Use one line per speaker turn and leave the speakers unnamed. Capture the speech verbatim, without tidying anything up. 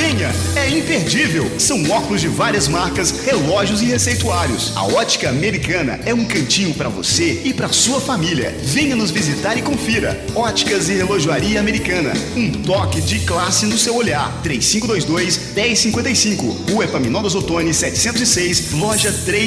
Venha, é imperdível. São óculos de várias marcas, relógios e receituários. A Ótica Americana é um cantinho para você e para sua família. Venha nos visitar e confira. Óticas e Relojoaria Americana. Um toque de classe no seu olhar. três cinco dois dois, um zero cinco cinco. Rua Epaminondas Ottoni, setecentos e seis, loja três.